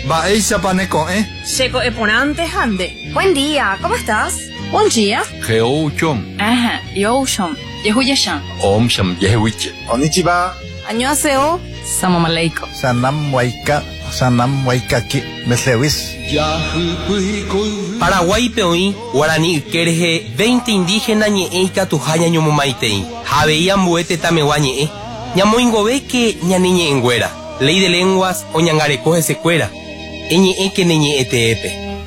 Baeisa paneco, Seco eponante hande. Buen día, ¿cómo estás? Buen día. Geouchom. Ajá, yoshom. Yehuyashan. Omsham yehuiche. Konnichiwa. Annyeonghaseyo. Salam aleikum. Sanam waikaki. Meslewis. Paraguay peoí, Guaraní Kerje, 20 indígenas ñe'eika tujaña ñomomaitei. Javeía mbuete tameguañe'e. Ñamoingove que ñaniñe engüera. Ley de lenguas o ñangarecoje secuera. Eñe'e que neñe'eteepe.